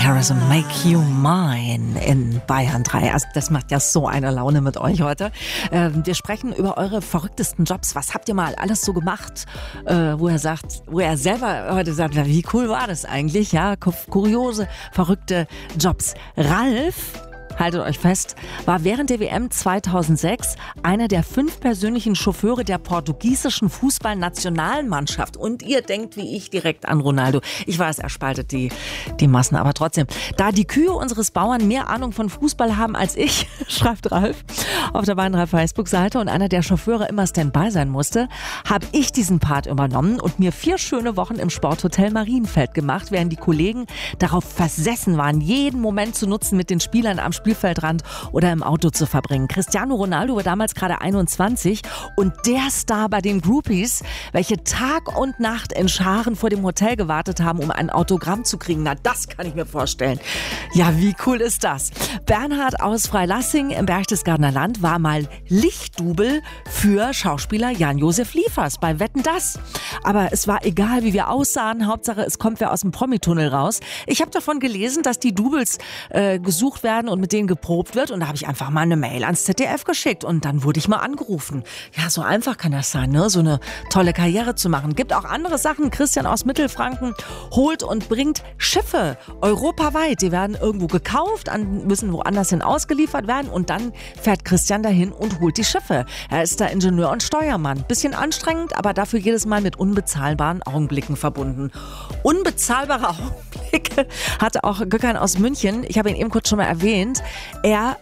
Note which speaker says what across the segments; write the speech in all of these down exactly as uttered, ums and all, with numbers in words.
Speaker 1: Harrison, Make You Mine in Bayern drei. Also das macht ja so eine Laune mit euch heute. Ähm, wir sprechen über eure verrücktesten Jobs. Was habt ihr mal alles so gemacht, äh, wo er sagt, wo er selber heute sagt, wie cool war das eigentlich? Ja, kuriose, verrückte Jobs. Ralf, haltet euch fest, war während der W M zweitausendsechs einer der fünf persönlichen Chauffeure der portugiesischen Fußballnationalmannschaft. Und ihr denkt wie ich direkt an Ronaldo. Ich weiß, er spaltet die, die Massen, aber trotzdem. Da die Kühe unseres Bauern mehr Ahnung von Fußball haben als ich, schreibt Ralf auf der Bayern drei Facebook-Seite, und einer der Chauffeure immer Standby sein musste, habe ich diesen Part übernommen und mir vier schöne Wochen im Sporthotel Marienfeld gemacht, während die Kollegen darauf versessen waren, jeden Moment zu nutzen, mit den Spielern am Spielfeldrand oder im Auto zu verbringen. Cristiano Ronaldo war damals gerade einundzwanzig und der Star bei den Groupies, welche Tag und Nacht in Scharen vor dem Hotel gewartet haben, um ein Autogramm zu kriegen. Na, das kann ich mir vorstellen. Ja, wie cool ist das? Bernhard aus Freilassing im Berchtesgadener Land war mal Lichtdubel für Schauspieler Jan-Josef Liefers bei Wetten, dass. Aber es war egal, wie wir aussahen. Hauptsache, es kommt wer aus dem Promi-Tunnel raus. Ich habe davon gelesen, dass die Doubles äh, gesucht werden und mit denen geprobt wird. Und da habe ich einfach mal eine Mail ans Z D F geschickt. Und dann wurde ich mal angerufen. Ja, so einfach kann das sein, ne? So eine tolle Karriere zu machen. Gibt auch andere Sachen. Christian aus Mittelfranken holt und bringt Schiffe europaweit. Die werden irgendwo gekauft, an, müssen woanders hin ausgeliefert werden. Und dann fährt Christian dahin und holt die Schiffe. Er ist da Ingenieur und Steuermann. Bisschen anstrengend, aber dafür jedes Mal mit unbezahlbaren Augenblicken verbunden. Unbezahlbare Augenblicke hatte auch Gökhan aus München. Ich habe ihn eben kurz schon mal erwähnt. Er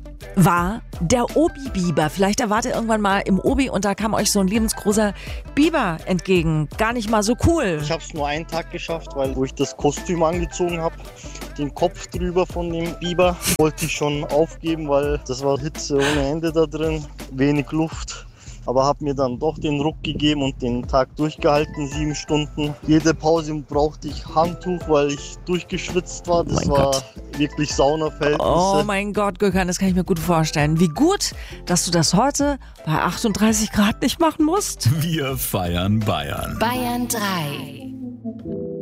Speaker 1: war der Obi-Biber. Vielleicht erwartet ihr irgendwann mal im Obi und da kam euch so ein lebensgroßer Biber entgegen. Gar nicht mal so cool.
Speaker 2: Ich habe es nur einen Tag geschafft, weil wo ich das Kostüm angezogen habe, den Kopf drüber von dem Biber, wollte ich schon aufgeben, weil das war Hitze ohne Ende da drin, wenig Luft. Aber habe mir dann doch den Ruck gegeben und den Tag durchgehalten, sieben Stunden. Jede Pause brauchte ich Handtuch, weil ich durchgeschwitzt war. Das
Speaker 1: mein
Speaker 2: war
Speaker 1: Gott.
Speaker 2: wirklich Saunaverhältnisse.
Speaker 1: Oh mein Gott, Gökhan, das kann ich mir gut vorstellen. Wie gut, dass du das heute bei achtunddreißig Grad nicht machen musst.
Speaker 3: Wir feiern Bayern.
Speaker 4: Bayern drei.